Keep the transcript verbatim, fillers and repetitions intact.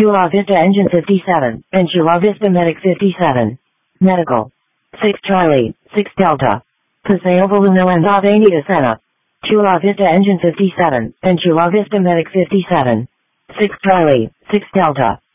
Chula Vista Engine fifty-seven, and Chula Vista Medic fifty-seven. Medical. six Charlie, six Delta. Paseo Voluno and Avenida Sena. Chula Vista Engine fifty-seven, and Chula Vista Medic fifty-seven. six Charlie, six Delta.